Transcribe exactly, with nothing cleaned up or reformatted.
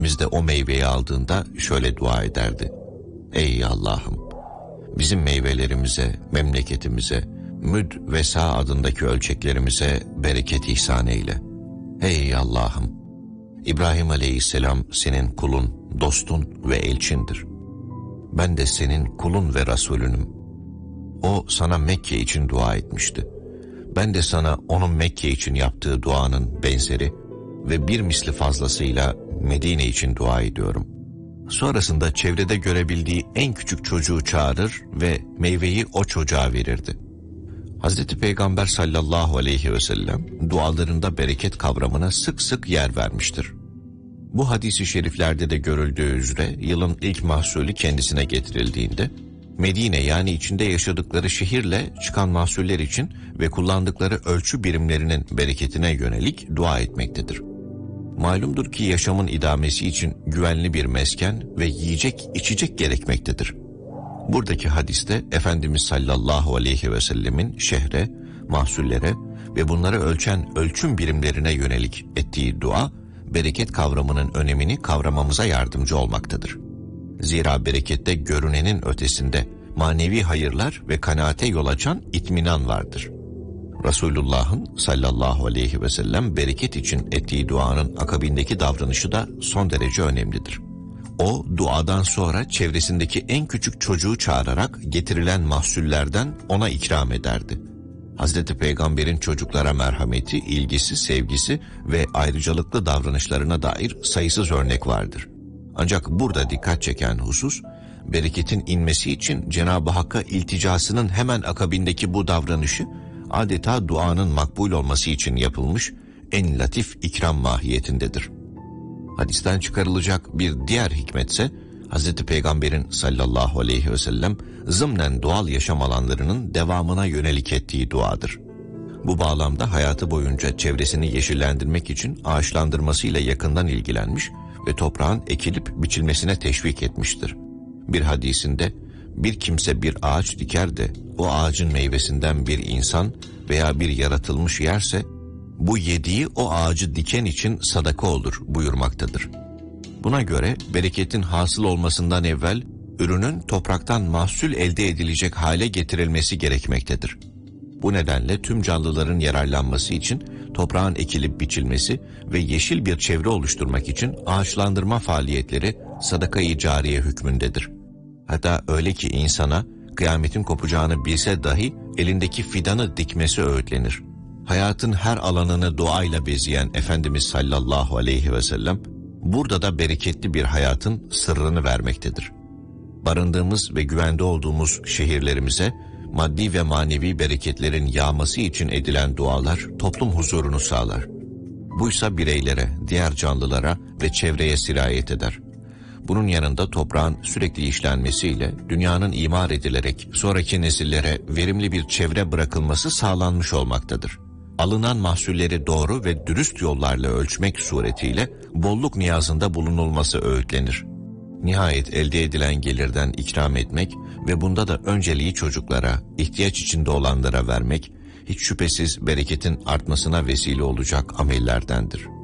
Biz de o meyveyi aldığında şöyle dua ederdi: Ey Allah'ım, bizim meyvelerimize, memleketimize, müd ve sağ adındaki ölçeklerimize bereket ihsan eyle. Ey Allah'ım, İbrahim Aleyhisselam senin kulun, dostun ve elçindir. Ben de senin kulun ve Resulünüm. O sana Mekke için dua etmişti. Ben de sana onun Mekke için yaptığı duanın benzeri ve bir misli fazlasıyla Medine için dua ediyorum. Sonrasında çevrede görebildiği en küçük çocuğu çağırır ve meyveyi o çocuğa verirdi. Hazreti Peygamber sallallahu aleyhi ve sellem dualarında bereket kavramına sık sık yer vermiştir. Bu hadis-i şeriflerde de görüldüğü üzere yılın ilk mahsulü kendisine getirildiğinde Medine, yani içinde yaşadıkları şehirle çıkan mahsuller için ve kullandıkları ölçü birimlerinin bereketine yönelik dua etmektedir. Malumdur ki yaşamın idamesi için güvenli bir mesken ve yiyecek içecek gerekmektedir. Buradaki hadiste Efendimiz sallallahu aleyhi ve sellemin şehre, mahsullere ve bunları ölçen ölçüm birimlerine yönelik ettiği dua, bereket kavramının önemini kavramamıza yardımcı olmaktadır. Zira berekette görünenin ötesinde manevi hayırlar ve kanaate yol açan itminan vardır. Resulullah'ın sallallahu aleyhi ve sellem bereket için ettiği duanın akabindeki davranışı da son derece önemlidir. O duadan sonra çevresindeki en küçük çocuğu çağırarak getirilen mahsullerden ona ikram ederdi. Hazreti Peygamber'in çocuklara merhameti, ilgisi, sevgisi ve ayrıcalıklı davranışlarına dair sayısız örnek vardır. Ancak burada dikkat çeken husus, bereketin inmesi için Cenab-ı Hakk'a ilticasının hemen akabindeki bu davranışı, adeta duanın makbul olması için yapılmış en latif ikram mahiyetindedir. Hadisten çıkarılacak bir diğer hikmetse, Hazreti Peygamber'in sallallahu aleyhi ve sellem zımnen doğal yaşam alanlarının devamına yönelik ettiği duadır. Bu bağlamda hayatı boyunca çevresini yeşillendirmek için ağaçlandırmasıyla yakından ilgilenmiş ve toprağın ekilip biçilmesine teşvik etmiştir. Bir hadisinde, bir kimse bir ağaç diker de o ağacın meyvesinden bir insan veya bir yaratılmış yerse, bu yediği o ağacı diken için sadaka olur buyurmaktadır. Buna göre bereketin hasıl olmasından evvel ürünün topraktan mahsul elde edilecek hale getirilmesi gerekmektedir. Bu nedenle tüm canlıların yararlanması için toprağın ekilip biçilmesi ve yeşil bir çevre oluşturmak için ağaçlandırma faaliyetleri sadaka-i cariye hükmündedir. Hatta öyle ki insana kıyametin kopacağını bilse dahi elindeki fidanı dikmesi öğütlenir. Hayatın her alanını duayla bezeyen Efendimiz sallallahu aleyhi ve sellem burada da bereketli bir hayatın sırrını vermektedir. Barındığımız ve güvende olduğumuz şehirlerimize maddi ve manevi bereketlerin yağması için edilen dualar toplum huzurunu sağlar. Buysa bireylere, diğer canlılara ve çevreye sirayet eder. Bunun yanında toprağın sürekli işlenmesiyle dünyanın imar edilerek sonraki nesillere verimli bir çevre bırakılması sağlanmış olmaktadır. Alınan mahsulleri doğru ve dürüst yollarla ölçmek suretiyle bolluk niyazında bulunulması öğütlenir. Nihayet elde edilen gelirden ikram etmek ve bunda da önceliği çocuklara, ihtiyaç içinde olanlara vermek, hiç şüphesiz bereketin artmasına vesile olacak amellerdendir.